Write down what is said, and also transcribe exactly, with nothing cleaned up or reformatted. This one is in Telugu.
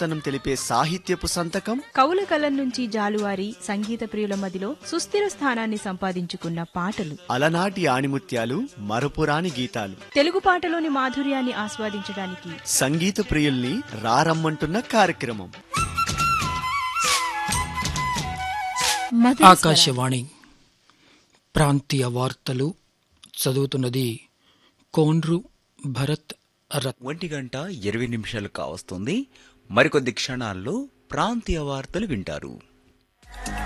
గొప్పతనం తెలిపే సాహిత్యపు సంతకం, కవుల కలం నుంచి జాలువారి సంగీత ప్రియుల మదిలో సుస్థిర స్థానాన్ని సంపాదించుకున్న పాటలు, అలనాటి ఆణిముత్యాలు, మరపురాని గీతాలు, తెలుగు పాటలోని మాధుర్యాన్ని ఆస్వాదించడానికి సంగీత ప్రియుల్ని రారమ్మంటున్న కార్యక్రమం ఆకాశవాణి ప్రాంతీయ వార్తలు చదువుతున్నది కోన్రు భరత్ రత్. ఒంటి గంట ఇరవై నిమిషాలు కావస్తుంది. మరికొద్ది క్షణాల్లో ప్రాంతీయ వార్తలు వింటారు.